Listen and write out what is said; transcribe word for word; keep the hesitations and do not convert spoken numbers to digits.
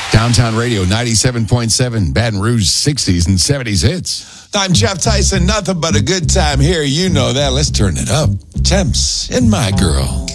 Downtown Radio, ninety-seven point seven, Baton Rouge, sixties and seventies hits. I'm Jeff Tyson. Nothing but a good time here. You know that. Let's turn it up. Temps and My Girl.